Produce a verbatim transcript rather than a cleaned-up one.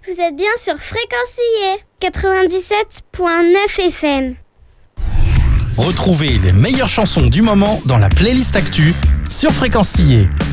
Vous êtes bien sur Fréquencier quatre-vingt-dix-sept point neuf F M. Retrouvez les meilleures chansons du moment dans la playlist Actu sur Fréquencier.